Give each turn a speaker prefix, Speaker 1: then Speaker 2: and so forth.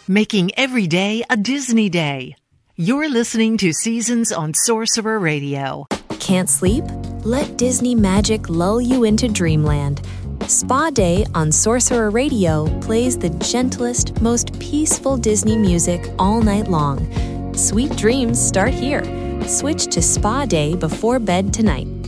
Speaker 1: making every day a Disney day. You're listening to Seasons on Sorcerer Radio.
Speaker 2: Can't sleep? Let Disney magic lull you into dreamland. Spa Day on Sorcerer Radio plays the gentlest, most peaceful Disney music all night long. Sweet dreams start here. Switch to Spa Day before bed tonight.